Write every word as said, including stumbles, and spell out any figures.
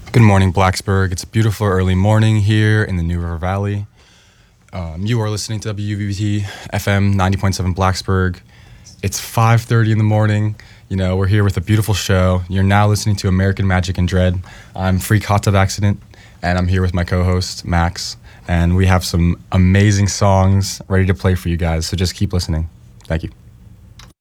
Good morning, Blacksburg. It's a beautiful early morning here in the New River Valley. Um, you are listening to W V B T F M ninety point seven Blacksburg. It's five thirty in the morning. You know, we're here with a beautiful show. You're now listening to American Magic and Dread. I'm Freak Hot Tub Accident, and I'm here with my co-host, Max. And we have some amazing songs ready to play for you guys, so just keep listening. Thank you.